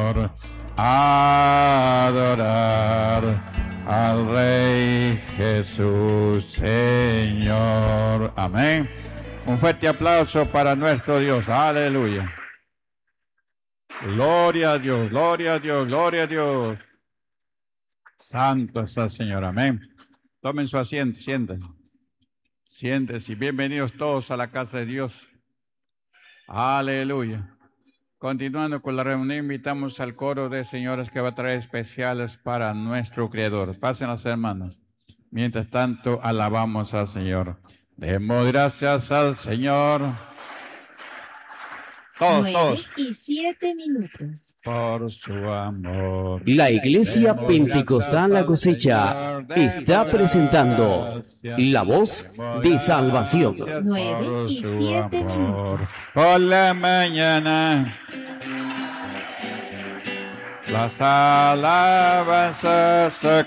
Señor, adorar al Rey Jesús, Señor. Amén. Un fuerte aplauso para nuestro Dios. Aleluya. Gloria a Dios, gloria a Dios, gloria a Dios. Santo es el Señor. Amén. Tomen su asiento, siéntense. Siéntense y bienvenidos todos a la casa de Dios. Aleluya. Continuando con la reunión, invitamos al coro de señoras que va a traer especiales para nuestro Creador. Pasen las hermanas. Mientras tanto, alabamos al Señor. Demos gracias al Señor. Todos. 9:07. Por su amor. La Iglesia Pentecostal La Cosecha está presentando La Voz de Salvación. 9:07. Por la mañana, las alabanzas